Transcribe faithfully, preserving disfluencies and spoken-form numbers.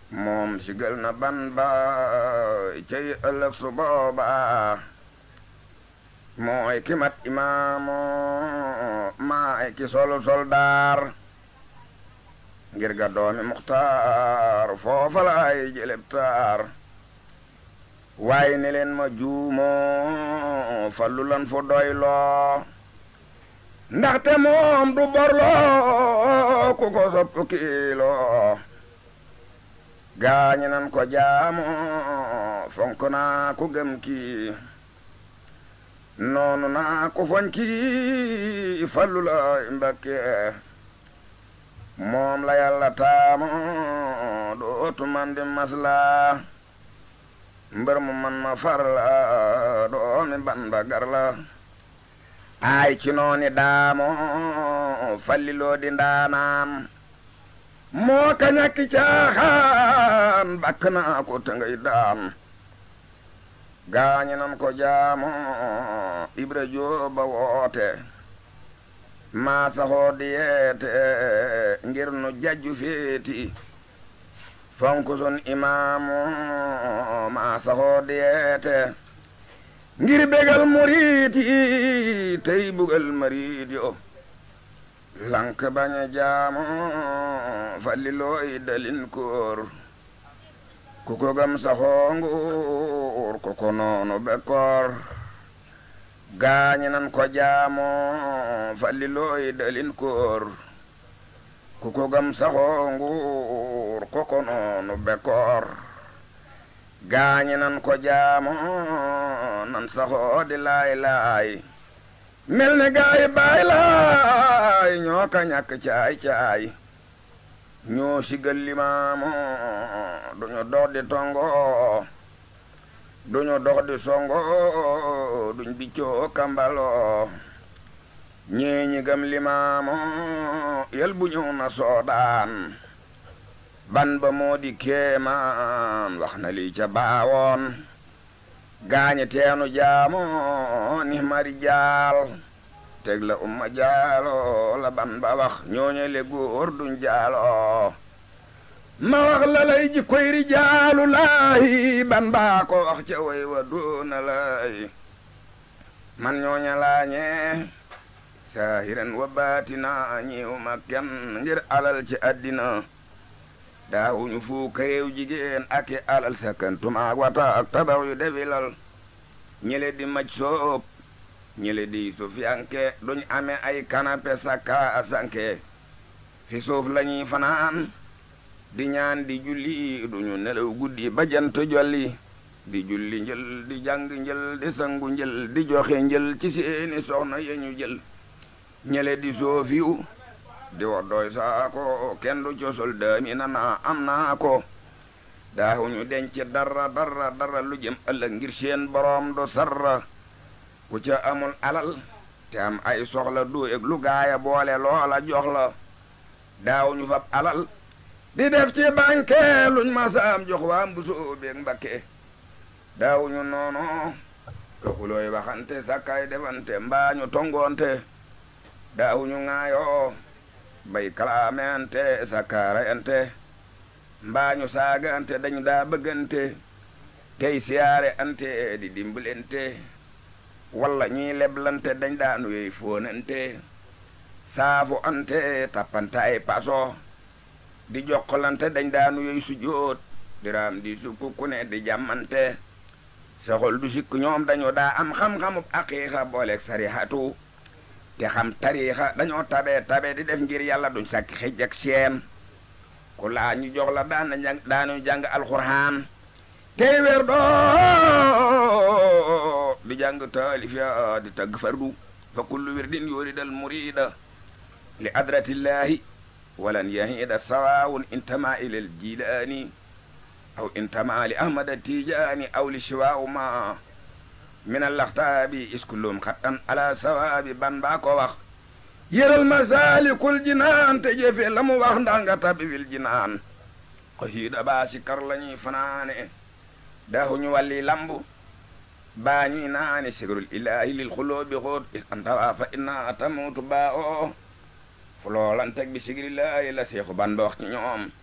moom sigal na ban ba cey ëllëg su booba mooy ki mat imaamu maay ki solu soldaar ngir ga doomi muxtaar foofa laay jëleb taar waaye ne leen ma juumoo fallu lan fu doyloo ndaxte moom du borloo ku ko sopp kiiloo gaañi nan ko jaamu fonk naa ku gëm kii noonu naa ku foñ kii fallu la Mbakke moom la yàlla taamu dootu man di masla mbër mu man ma far la doomi Bamba gar la ay ci nooni daamo falliloo di ndaanaan moo ka ñakki caaxaan bakk naa ko te ngay daan gaañi nan ko jaamo Ibra Jooba woote maa saxoo di yeete ngir nu jajju feeti fonku sun imaamu maa saxoo di yeete ngir bégal murid yi tey bugal marid yo lank baña jaamu fallilooy dalin koor ku ko gam saxoo nguur ku ko noonu bekkoor gaañi nan ko jaamu fallilooy dalin koor ku ko gam saxoo nguur ku ko noonu bekkoor gaañi nan ko jaamu nan saxoo di laay laay mel ne gaay baay laay ñoo ka ñàkk caay caay ñoo sigal limaamu duñu dox di tongo duñu dox di songo duñ biccoo kambalo ñee ñi gam limaamu yel bu ñëw na soodaan ban ba moo di kéemaan wax na lii ca baawoon gaañi teenu jaamu ni mari jaal teg la umma jaalo la ban ba wax ñooñe le góor duñ jaalo ma wax la lay ji koy ri jaalu laayi ban baa ko wax ca way wa doona lay man ñooña laañe saahiran wa baatina ñiw ma kenn ngir alal ci àddina daawuñu fu kareew jigéen ak i alal sakkantumaak wata ak tabax yu defilal ñele di maj soob ñele di sufiyanke duñ ame ay kanape sakka sanke fi suuf lañuy fanaan di ñaan di julli duñu nelaw guddi ba jant jolli di julli njël di jàng njël di sangu njël di joxe njël ci seeni soxna yeñu jël ñele di soofiyu di wa doy saako kenn du cosol daami na naa am naa ko daawuñu denc dara dara dara lu jëm ëllëg ngir seen borom do sarra ku ca amul alal te am ay soxla du eg lu gaaya boole loola jox la daawuñu fab alal di def ci banque luñ masaam jox waa mbusoo beeg Mbakke daawuñu noono ka xulooy waxante sakkay defante mbaañu tongoonte daawuñu ŋaayoo bay kalaamente sakkarayante mbaañu saagante dañu daa bëggante tey siyaare ante di dimbalante walla ñii leblante dañ daa nuyoy foonante saafu ante tappante ay paso di jokkalante dañ daa nuyoy sujoot diraam di sukku ne di jàmmante soxol du sikk ñoom dañu daa am xam-xamub aqiiqa booleeg sarihatu te xam tariixa dañoo tabe tabe di def ngir yàlla duñ sakk xëj ak seen ku laa ñu jox la daan na daanu jàng alxuraan tey weer doo di jàng taalif ya di tagg fardu fa kullu wirdin yuridal murida li adratillahi walan yahida sawaawun intama ilal jilaani aw intama li ahmada tijaani aw li shiwaaw ma min allaxtaabi iskullum xattan ala sawaabi ban baa ko wax yëral masaalikul jinaan te jëfe la mu wax ndax nga tabiwil jinaan xasiida baa si kar lañuy fanaane daahuñu walli lambu baa ñuy naane sigrul ilaahi lil xuloobi xoot antawaa fa inna tamutu baa o fu loolanteg bi sigrillaahi la seexu ban ba wax ci ñoom